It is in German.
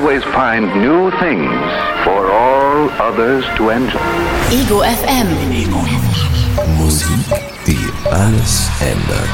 always find new things for all others to enjoy. Ego FM. Musik, die alles ändert.